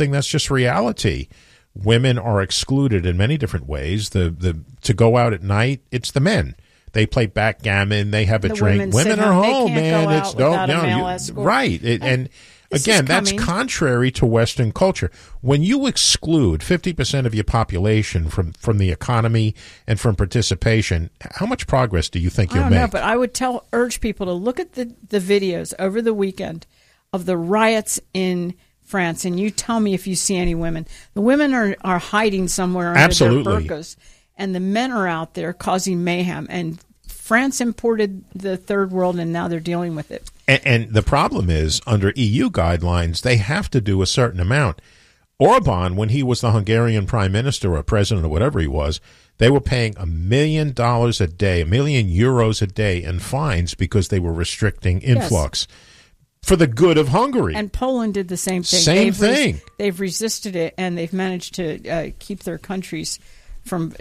something that's just reality. Women are excluded in many different ways. To go out at night, it's the men. They play backgammon. They have a drink. Women are home, man. It's right. And again, that's contrary to Western culture. When you exclude 50% of your population from the economy and from participation, how much progress do you think you'll make? I don't know, but I would urge people to look at the videos over the weekend of the riots in France, and you tell me if you see any women. The women are hiding somewhere under Absolutely. their burqas, and the men are out there causing mayhem. And France imported the third world, and now they're dealing with it. And the problem is, under EU guidelines, they have to do a certain amount. Orban, when he was the Hungarian prime minister or president or whatever he was, they were paying $1 million a day, €1 million a day in fines because they were restricting influx. Yes. For the good of Hungary. And Poland did the same thing. Same thing. They've resisted it, and they've managed to keep their countries from,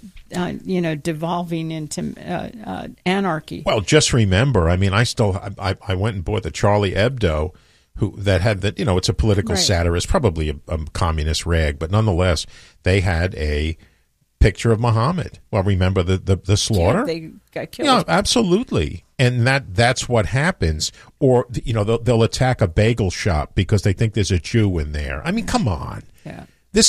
devolving into anarchy. Well, just remember, I mean, I went and bought the Charlie Hebdo, that had that, it's a political satire. It's probably a communist rag, but nonetheless, they had a picture of Muhammad. Well, remember the slaughter? Yeah, they got killed. Yeah, absolutely. And that's what happens. Or, they'll attack a bagel shop because they think there's a Jew in there. I mean, come on. Yeah. This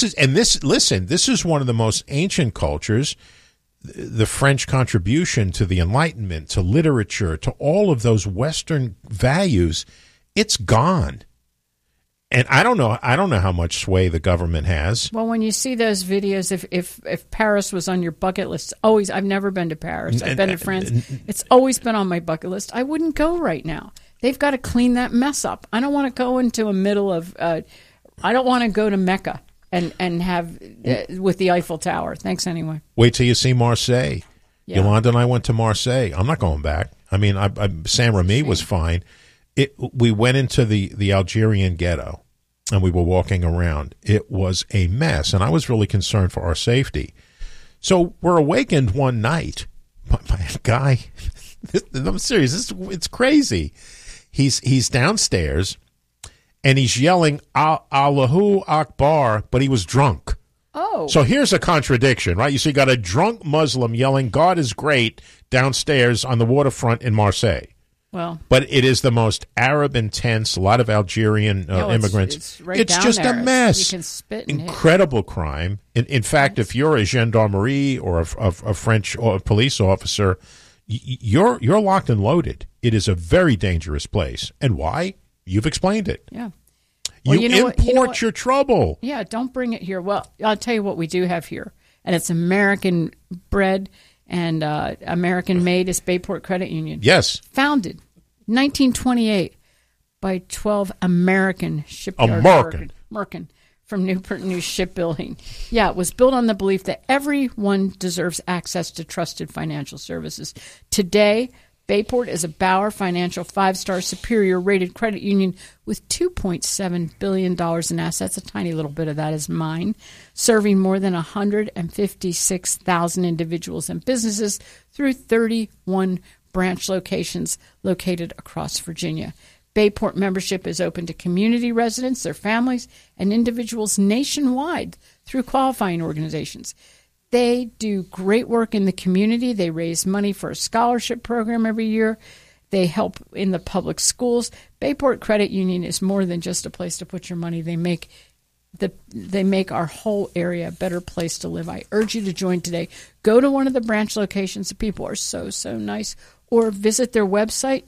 is one of the most ancient cultures. The French contribution to the Enlightenment, to literature, to all of those Western values, it's gone. And I don't know how much sway the government has. Well, when you see those videos, if Paris was on your bucket list, I've never been to Paris. I've been to France. It's always been on my bucket list. I wouldn't go right now. They've got to clean that mess up. I don't want to go into a middle of. I don't want to go to Mecca and have with the Eiffel Tower. Thanks anyway. Wait till you see Marseille. Yeah. Yolanda and I went to Marseille. I'm not going back. I mean, Saint Remy was fine. We went into the Algerian ghetto, and we were walking around. It was a mess, and I was really concerned for our safety. So we're awakened one night by a guy. I'm serious. It's crazy. He's downstairs, and he's yelling Allahu Akbar, but he was drunk. Oh. So here's a contradiction, right? You got a drunk Muslim yelling God is great downstairs on the waterfront in Marseille. Well, but it is the most Arab intense, a lot of Algerian immigrants. It's just there. A mess. You can spit and incredible crime. In fact, if you're a gendarmerie or a French police officer, you're locked and loaded. It is a very dangerous place. And why? You've explained it. Yeah. Well, you import your trouble. Yeah, don't bring it here. Well, I'll tell you what we do have here, and it's American bred and American made. Is Bayport Credit Union. Yes. Founded 1928 by 12 American shipyard Merkin from Newport News Shipbuilding. Yeah, it was built on the belief that everyone deserves access to trusted financial services. Today, Bayport is a Bauer Financial 5-star superior rated credit union with $2.7 billion in assets. A tiny little bit of that is mine, serving more than 156,000 individuals and businesses through 31 branch locations located across Virginia. Bayport membership is open to community residents, their families, and individuals nationwide through qualifying organizations. They do great work in the community. They raise money for a scholarship program every year. They help in the public schools. Bayport Credit Union is more than just a place to put your money. They make our whole area a better place to live. I urge you to join today. Go to one of the branch locations. The people are so nice. Or visit their website,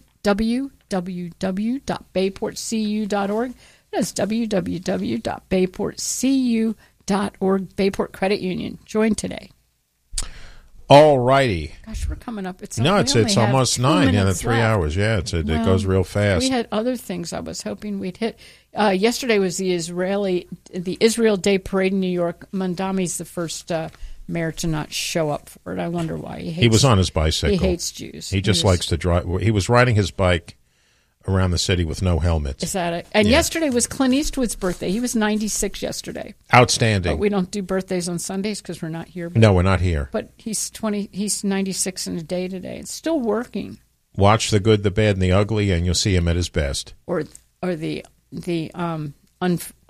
www.bayportcu.org. That's www.bayportcu.org. Bayport Credit Union. Join today. All righty. Gosh, we're coming up. It's almost 9. Yeah, the 3 left. hours. Yeah, it goes real fast. We had other things I was hoping we'd hit. Yesterday was the Israel Day Parade in New York. Mandami's the first mayor to not show up for it. I wonder why. He was on his bicycle. He hates Jews. He just likes to drive. He was riding his bike around the city with no helmet. Is that it? And yesterday was Clint Eastwood's birthday. He was 96 yesterday. Outstanding. But we don't do birthdays on Sundays because we're not here. No, we're not here. But he's 96 in a day today. It's still working. Watch The Good, the Bad, and the Ugly, and you'll see him at his best. Or the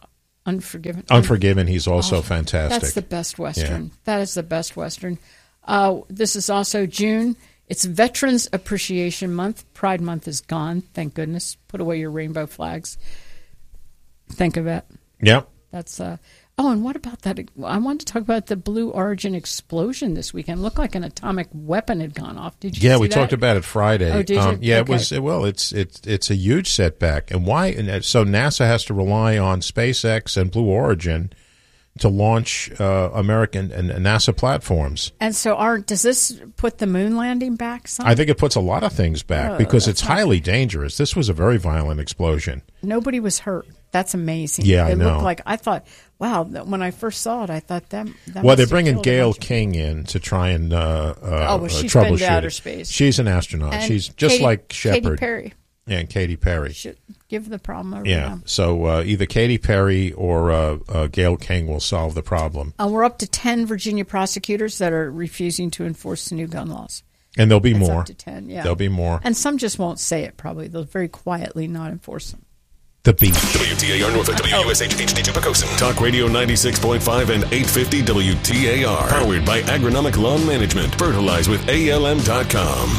Unforgiven. Unforgiven. He's also fantastic. That's the best Western. Yeah. That is the best Western. This is also June. It's Veterans Appreciation Month. Pride Month is gone. Thank goodness. Put away your rainbow flags. Think of it. Yep. That's and what about that? I wanted to talk about the Blue Origin explosion this weekend. It looked like an atomic weapon had gone off. Did you? Yeah, see we that? talked about it Friday. Oh, did you? Yeah, okay. it was. Well, it's a huge setback, and why? And so NASA has to rely on SpaceX and Blue Origin to launch American and NASA platforms. And so, does this put the moon landing back some? I think it puts a lot of things back because it's highly dangerous. This was a very violent explosion. Nobody was hurt. That's amazing. Yeah, I it know. Looked like, I thought, wow, when I first saw it, I thought that well, they're bringing Gayle King in to try and she's troubleshoot been to outer it. space. She's an astronaut. And She's just like Shepard. Katy Perry. Yeah, and Katy Perry. Should give the problem over Yeah, them. so either Katy Perry or Gayle King will solve the problem. We're up to 10 Virginia prosecutors that are refusing to enforce the new gun laws. And there'll be It's more. up to 10, yeah. There'll be more. And some just won't say it, probably. They'll very quietly not enforce them. The Beat. WTAR Norfolk, WUSH HD2 Pocosin. Talk Radio 96.5 and 850 WTAR. Powered by Agronomic Lawn Management. Fertilize with ALM.com.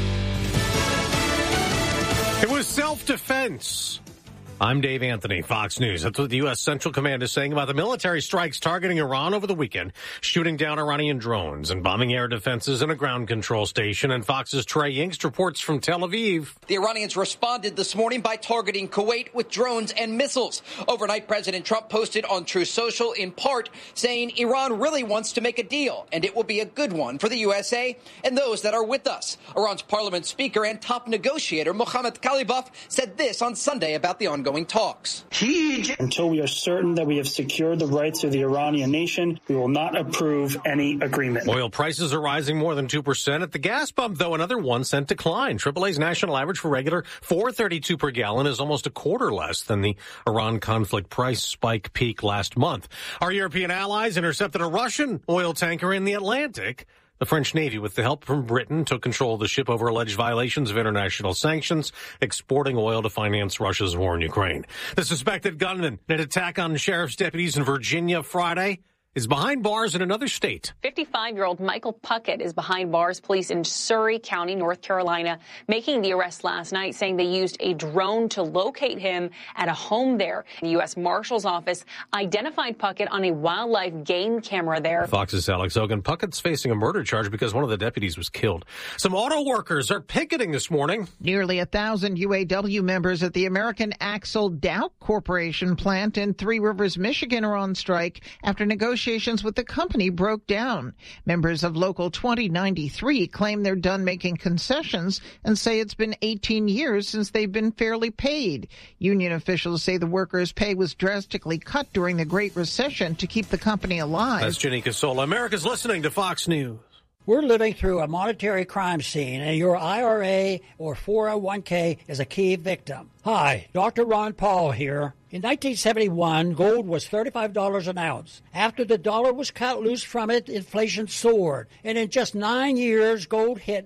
It was self-defense. I'm Dave Anthony, Fox News. That's what the U.S. Central Command is saying about the military strikes targeting Iran over the weekend, shooting down Iranian drones and bombing air defenses and a ground control station. And Fox's Trey Yingst reports from Tel Aviv. The Iranians responded this morning by targeting Kuwait with drones and missiles. Overnight, President Trump posted on Truth Social in part saying Iran really wants to make a deal, and it will be a good one for the USA and those that are with us. Iran's parliament speaker and top negotiator Mohammad Khalibaf said this on Sunday about the ongoing talks. Until we are certain that we have secured the rights of the Iranian nation, we will not approve any agreement. Oil prices are rising more than 2%. At the gas pump, though, another 1 cent decline. AAA's national average for regular $4.32 per gallon is almost a quarter less than the Iran conflict price spike peak last month. Our European allies intercepted a Russian oil tanker in the Atlantic. The French Navy, with the help from Britain, took control of the ship over alleged violations of international sanctions, exporting oil to finance Russia's war in Ukraine. The suspected gunman in an attack on sheriff's deputies in Virginia Friday is behind bars in another state. 55-year-old Michael Puckett is behind bars. Police in Surry County, North Carolina, making the arrest last night, saying they used a drone to locate him at a home there. The U.S. Marshal's Office identified Puckett on a wildlife game camera there. Fox's Alex Ogan. Puckett's facing a murder charge because one of the deputies was killed. Some auto workers are picketing this morning. Nearly 1,000 UAW members at the American Axle Dow Corporation plant in Three Rivers, Michigan are on strike after negotiations with the company broke down. Members of Local 2093 claim they're done making concessions and say it's been 18 years since they've been fairly paid. Union officials say the workers' pay was drastically cut during the Great Recession to keep the company alive. That's Jenny Casola. America's listening to Fox News. We're living through a monetary crime scene, and your IRA or 401k is a key victim. Hi, Dr. Ron Paul here. In 1971, gold was $35 an ounce. After the dollar was cut loose from it, inflation soared. And in just 9 years, gold hit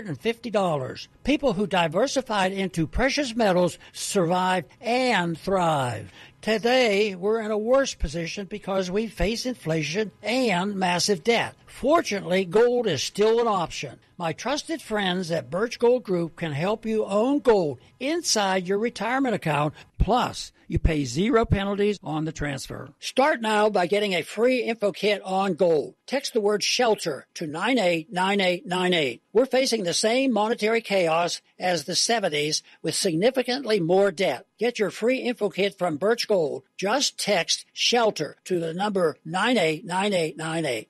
$850. People who diversified into precious metals survived and thrived. Today, we're in a worse position because we face inflation and massive debt. Fortunately, gold is still an option. My trusted friends at Birch Gold Group can help you own gold inside your retirement account. Plus, you pay 0 penalties on the transfer. Start now by getting a free info kit on gold. Text the word SHELTER to 989898. We're facing the same monetary chaos as the 70s with significantly more debt. Get your free info kit from Birch Gold. Just text SHELTER to the number 989898.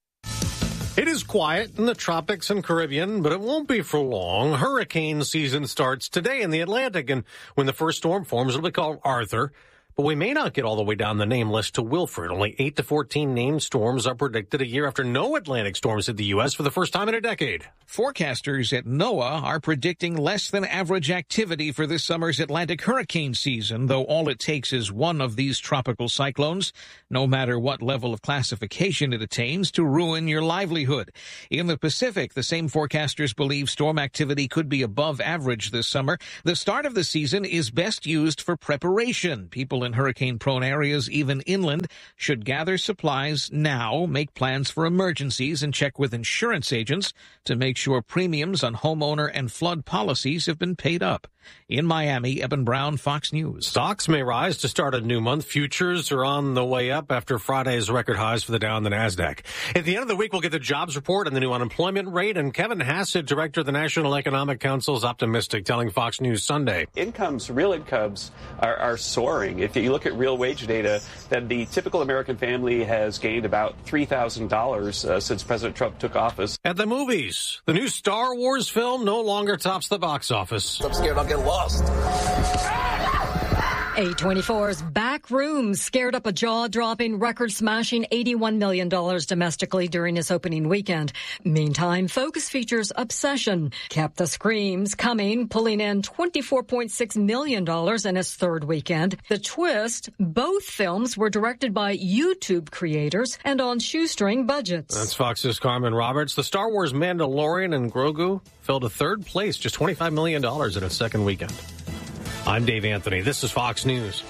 It is quiet in the tropics and Caribbean, but it won't be for long. Hurricane season starts today in the Atlantic, and when the first storm forms, it'll be called Arthur. But we may not get all the way down the name list to Wilfred. Only 8 to 14 named storms are predicted a year after no Atlantic storms hit the U.S. for the first time in a decade. Forecasters at NOAA are predicting less than average activity for this summer's Atlantic hurricane season, though all it takes is one of these tropical cyclones, no matter what level of classification it attains, to ruin your livelihood. In the Pacific, the same forecasters believe storm activity could be above average this summer. The start of the season is best used for preparation. People in in hurricane-prone areas, even inland, should gather supplies now, make plans for emergencies, and check with insurance agents to make sure premiums on homeowner and flood policies have been paid up. In Miami, Eben Brown, Fox News. Stocks may rise to start a new month. Futures are on the way up after Friday's record highs for the Dow and the NASDAQ. At the end of the week, we'll get the jobs report and the new unemployment rate. And Kevin Hassett, director of the National Economic Council, is optimistic, telling Fox News Sunday. Real incomes are soaring. If you look at real wage data, then the typical American family has gained about $3,000 since President Trump took office. At the movies, the new Star Wars film no longer tops the box office. I'm scared I'll get lost. A24's Backrooms scared up a jaw-dropping, record-smashing $81 million domestically during its opening weekend. Meantime, Focus Features' Obsession kept the screams coming, pulling in $24.6 million in its third weekend. The twist, both films were directed by YouTube creators and on shoestring budgets. That's Fox's Carmen Roberts. The Star Wars Mandalorian and Grogu fell to third place, just $25 million in its second weekend. I'm Dave Anthony. This is Fox News.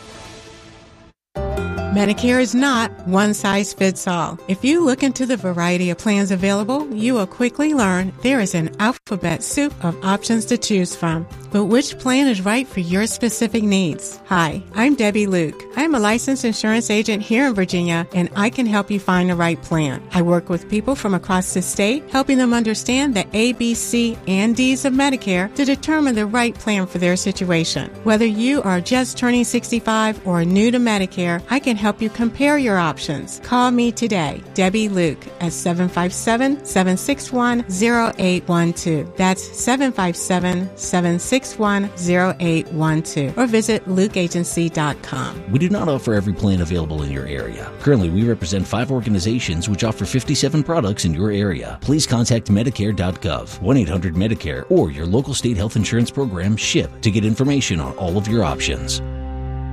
Medicare is not one size fits all. If you look into the variety of plans available, you will quickly learn there is an alphabet soup of options to choose from. But which plan is right for your specific needs? Hi, I'm Debbie Luke. I'm a licensed insurance agent here in Virginia, and I can help you find the right plan. I work with people from across the state, helping them understand the A, B, C, and D's of Medicare to determine the right plan for their situation. Whether you are just turning 65 or new to Medicare, I can help you compare your options. Call me today, Debbie Luke, at 757-761-0812. That's 757-761-0812. Or visit lukeagency.com. We do not offer every plan available in your area. Currently, we represent 5 organizations which offer 57 products in your area. Please contact Medicare.gov, 1-800-MEDICARE, or your local state health insurance program, SHIP, to get information on all of your options.